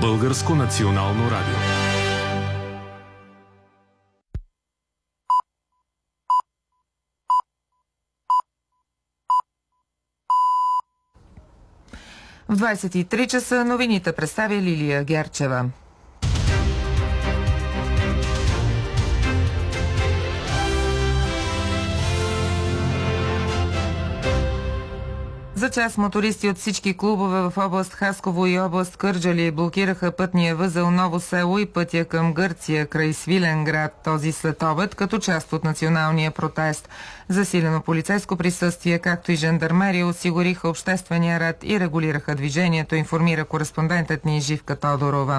Българско национално радио. В 23 часа новините представя Лилия Герчева. За час мотористи от всички клубове в област Хасково и област Кърджали блокираха пътния възел Ново село и пътя към Гърция край Свиленград този следобед като част от националния протест. Засилено полицейско присъствие, както и жандармерия осигуриха обществения ред и регулираха движението, информира кореспондентът ни Живка Тодорова.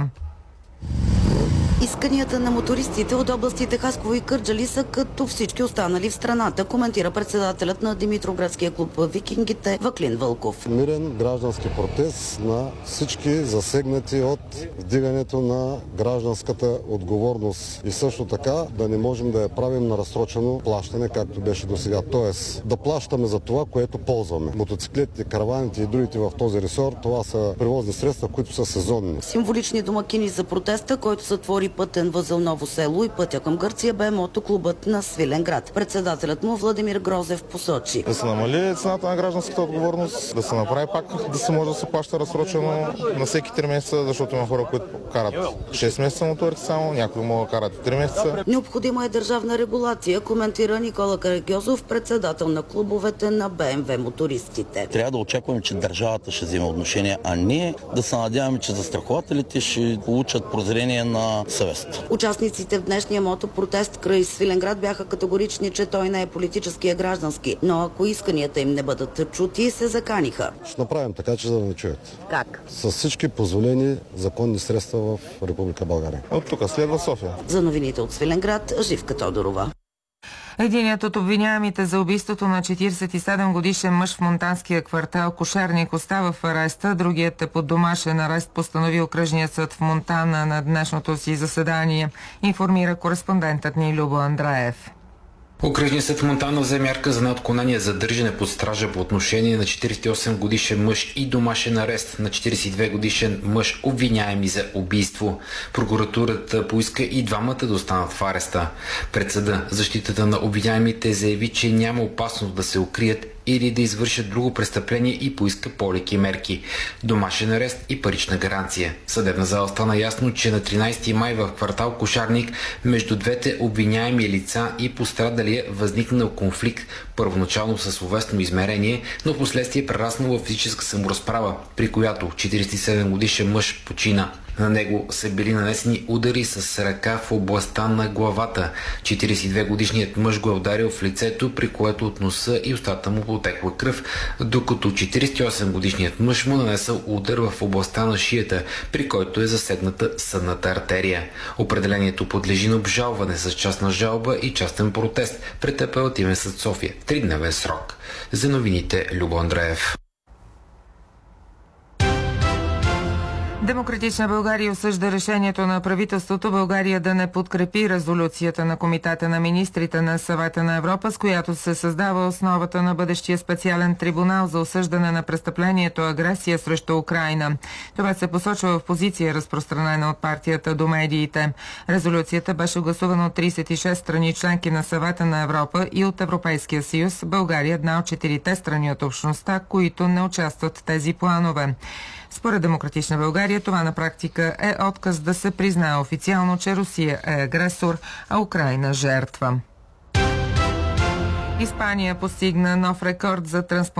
Исканията на мотористите от областите Хасково и Кърджали са като всички останали в страната, коментира председателят на Димитровградския клуб Викингите Ваклин Вълков. Мирен граждански протест на всички засегнати от вдигането на гражданската отговорност и също така да не можем да я правим на разсрочено плащане, както беше до сега. Тоест да плащаме за това, което ползваме. Мотоциклетите, караваните и другите в този ресор, това са превозни средства, които са сезонни. Символични домакини за протеста, който сътвори пътен възел Ново село и пътя към Гърция, бе мотоклубът на Свиленград. Председателят му Владимир Грозев посочи: да се намали цената на гражданската отговорност, да се направи пак да се може да се плаща разсрочено на всеки 3 месеца, защото има хора, които карат 6 месеца моторите само, някои могат да карат 3 месеца. Необходима е държавна регулация, коментира Никола Карагьозов, председател на клубовете на БМВ мотористите. Трябва да очакваме, че държавата ще вземе отношение, а ние да се надяваме, че застрахователите ще получат прозрение на съвест. Участниците в днешния мотопротест край Свиленград бяха категорични, че той не е политически, а граждански. Но ако исканията им не бъдат чути, се заканиха. Ще направим така, че да не чуят. Как? С всички позволени законни средства в Република България. От тук следва София. За новините от Свиленград, Живка Тодорова. Единият от обвиняемите за убийството на 47 годишен мъж в монтанския квартал Кошарник остава в ареста, другият е под домашен арест, постанови окръжният съд в Монтана на днешното си заседание, информира кореспондентът ни Любо Андраев. Окръжният съд в Монтана взе мярка за неотклонение задържане под стража по отношение на 48 годишен мъж и домашен арест на 42 годишен мъж, обвиняеми за убийство. Прокуратурата поиска и двамата да останат в ареста. Пред съда защитата на обвиняемите заяви, че няма опасност да се укрият или да извършат друго престъпление и поиска по-леки мерки – домашен арест и парична гаранция. В съдебна зала стана ясно, че на 13 май в квартал Кошарник между двете обвиняеми лица и пострадалия възникнал конфликт, първоначално със словесно измерение, но последствие прераснало в физическа саморазправа, при която 47 годишен мъж почина. На него са били нанесени удари с ръка в областта на главата. 42-годишният мъж го е ударил в лицето, при което от носа и устата му потекла кръв, докато 48-годишният мъж му нанесъл удар в областта на шията, при който е засегната съдната артерия. Определението подлежи на обжалване с частна жалба и частен протест пред Апелативен съд София. 3-дневен срок. За новините Любо Андраев. Демократична България осъжда решението на правителството България да не подкрепи резолюцията на Комитета на министрите на Съвета на Европа, с която се създава основата на бъдещия специален трибунал за осъждане на престъплението агресия срещу Украйна. Това се посочва в позиция, разпространена от партията до медиите. Резолюцията беше гласувана от 36 страни членки на Съвета на Европа и от Европейския съюз. България е една от 4 страни от общността, които не участват в тези планове. Според Демократична България това на практика е отказ да се признае официално, че Русия е агресор, а Украйна жертва. Испания постигна нов рекорд за транспорт